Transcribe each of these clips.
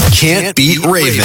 Can't Beat Raven.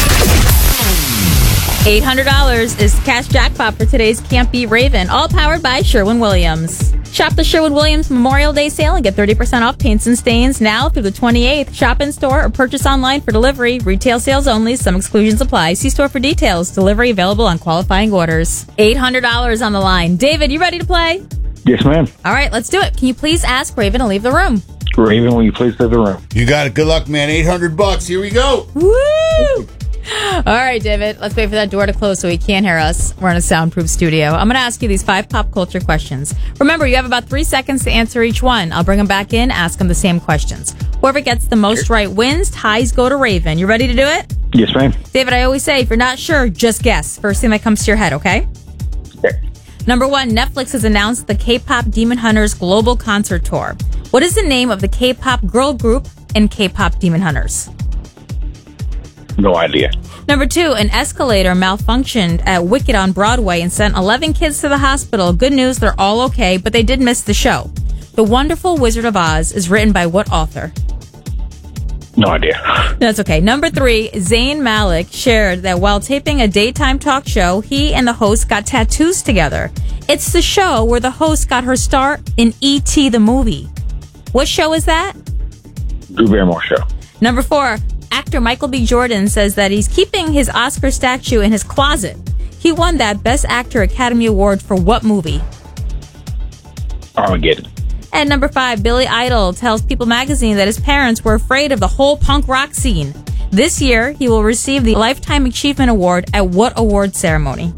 $800 is the cash jackpot for today's Can't Beat Raven, all powered by Sherwin-Williams. Shop the Sherwin-Williams Memorial Day sale and get 30% off paints and stains now through the 28th. Shop in store or purchase online for delivery. Retail sales only. Some exclusions apply. See store for details. Delivery available on qualifying orders. $800 on the line. David, you ready to play? Yes, ma'am. All right, let's do it. Can you please ask Raven to leave the room? Raven, will you please leave the room? You got it. Good luck, man. $800. Here we go. Woo! All right, David, let's wait for that door to close so he can't hear us. We're in a soundproof studio. I'm going to ask you these 5 pop culture questions. Remember, you have about 3 seconds to answer each one. I'll bring them back in, ask them the same questions. Whoever gets the most right wins. Ties go to Raven. You ready to do it? Yes, ma'am. David, I always say, if you're not sure, just guess. First thing that comes to your head, okay? Okay. Number 1, Netflix has announced the K-pop Demon Hunters global concert tour. What is the name of the K-pop girl group in K-pop Demon Hunters? No idea. Number 2, an escalator malfunctioned at Wicked on Broadway and sent 11 kids to the hospital. Good news, they're all okay, but they did miss the show. The Wonderful Wizard of Oz is written by what author? No idea. That's okay. Number 3, Zayn Malik shared that while taping a daytime talk show, he and the host got tattoos together. It's the show where the host got her start in E.T. the movie. What show is that? Drew Barrymore Show. Number 4, actor Michael B. Jordan says that he's keeping his Oscar statue in his closet. He won that Best Actor Academy Award for what movie? Armageddon. And number 5, Billy Idol tells People magazine that his parents were afraid of the whole punk rock scene. This year, he will receive the Lifetime Achievement Award at what award ceremony?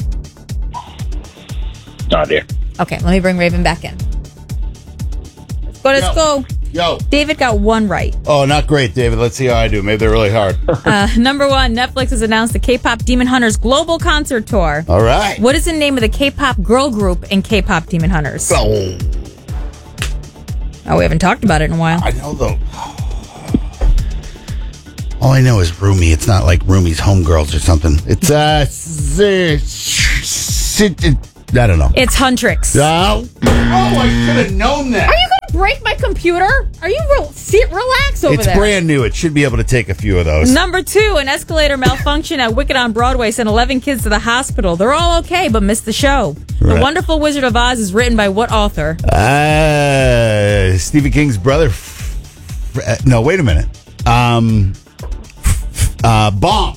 No idea. Okay, let me bring Raven back in. Let's go. Yo. David got 1 right. Oh, not great, David. Let's see how I do. Maybe they're really hard. Number 1, Netflix has announced the K-pop Demon Hunters global concert tour. All right. What is the name of the K-pop girl group in K-pop Demon Hunters? Oh, we haven't talked about it in a while. I know, though. All I know is Rumi. It's not like Rumi's Homegirls or something. It's, I don't know. It's Huntrix. Oh, I should have known that. Are you going to break my computer? Are you relax over It's there? brand new. It should be able to take a few of those. Number 2, an escalator malfunction at Wicked on Broadway sent 11 kids to the hospital. They're all okay, but missed the show. Right. The Wonderful Wizard of Oz is written by what author? Stephen King's brother. No, wait a minute. Baum.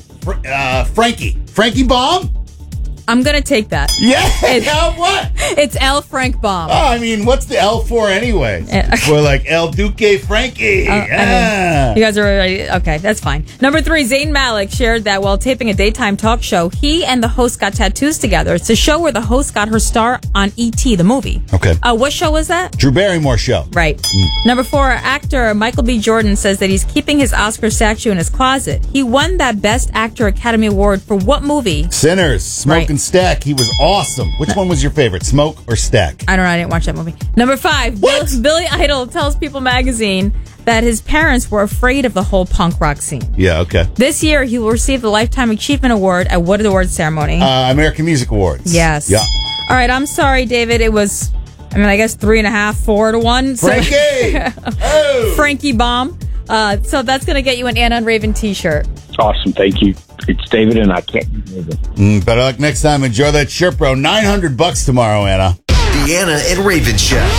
Frankie Baum? I'm going to take that. Yeah. What? It's L. Frank Baum. Oh, I mean, what's the L for anyway? We're like El Duque Frankie. You guys are ready? Okay, that's fine. Number 3, Zayn Malik shared that while taping a daytime talk show, he and the host got tattoos together. It's a show where the host got her star on E.T. the movie. Okay. What show was that? Drew Barrymore Show. Right. Number 4, actor Michael B. Jordan says that he's keeping his Oscar statue in his closet. He won that Best Actor Academy Award for what movie? Sinners. Smoke and Stack. He was awesome. Which one was your favorite, Smoke or Stack? I don't know. I didn't watch that movie. Number 5, Billy Idol tells People magazine that his parents were afraid of the whole punk rock scene. Yeah, okay. This year, he will receive the Lifetime Achievement Award at what award ceremony? American Music Awards. Yes. Yeah. All right. I'm sorry, David. It was, I guess 3.5, 4-1. Frankie! Oh. Frankie Baum. So that's going to get you an Anna and Raven t-shirt. Awesome. Thank you. It's David, and I can't believe it. Better luck next time. Enjoy that shirt, bro. $900 tomorrow, Anna. The Anna and Raven Show.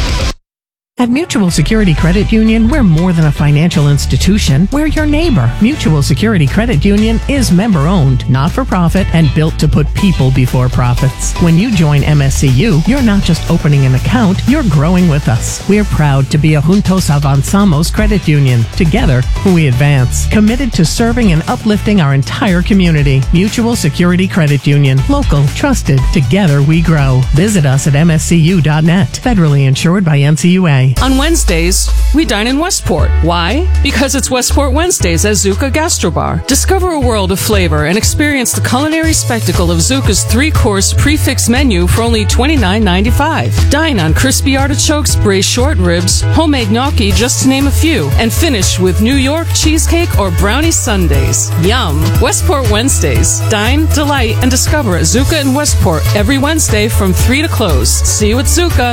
At Mutual Security Credit Union, we're more than a financial institution. We're your neighbor. Mutual Security Credit Union is member-owned, not-for-profit, and built to put people before profits. When you join MSCU, you're not just opening an account, you're growing with us. We're proud to be a Juntos Avanzamos credit union. Together, we advance. Committed to serving and uplifting our entire community. Mutual Security Credit Union. Local, trusted. Together we grow. Visit us at mscu.net. Federally insured by NCUA. On Wednesdays, we dine in Westport. Why? Because it's Westport Wednesdays at Zuka Gastrobar. Discover a world of flavor and experience the culinary spectacle of Zuka's 3-course prix-fixe menu for only $29.95. Dine on crispy artichokes, braised short ribs, homemade gnocchi, just to name a few, and finish with New York cheesecake or brownie sundaes. Yum! Westport Wednesdays. Dine, delight, and discover at Zuka in Westport every Wednesday from 3 to close. See you at Zuka,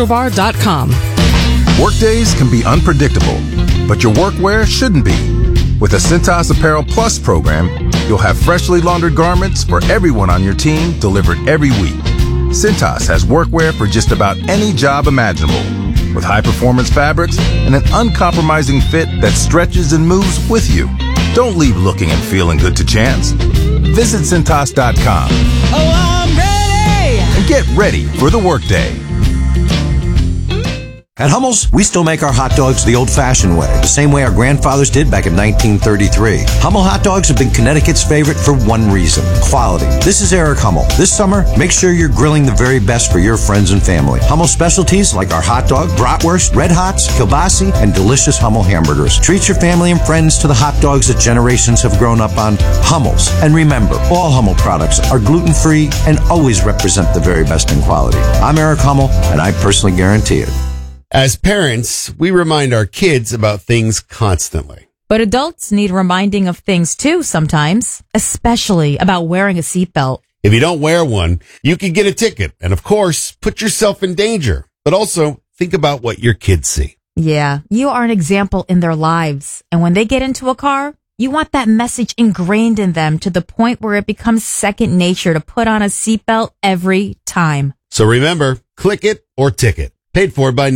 zukagastrobar.com. Workdays can be unpredictable, but your workwear shouldn't be. With the Cintas Apparel Plus program, you'll have freshly laundered garments for everyone on your team delivered every week. Cintas has workwear for just about any job imaginable, with high-performance fabrics and an uncompromising fit that stretches and moves with you. Don't leave looking and feeling good to chance. Visit Cintas.com. Oh, I'm ready! And get ready for the workday. At Hummel's, we still make our hot dogs the old-fashioned way, the same way our grandfathers did back in 1933. Hummel hot dogs have been Connecticut's favorite for one reason: quality. This is Eric Hummel. This summer, make sure you're grilling the very best for your friends and family. Hummel specialties like our hot dog, bratwurst, red hots, kielbasi, and delicious Hummel hamburgers. Treat your family and friends to the hot dogs that generations have grown up on. Hummel's. And remember, all Hummel products are gluten-free and always represent the very best in quality. I'm Eric Hummel, and I personally guarantee it. As parents, we remind our kids about things constantly. But adults need reminding of things too sometimes, especially about wearing a seatbelt. If you don't wear one, you can get a ticket and, of course, put yourself in danger. But also, think about what your kids see. Yeah, you are an example in their lives. And when they get into a car, you want that message ingrained in them to the point where it becomes second nature to put on a seatbelt every time. So remember, click it or ticket. Paid for by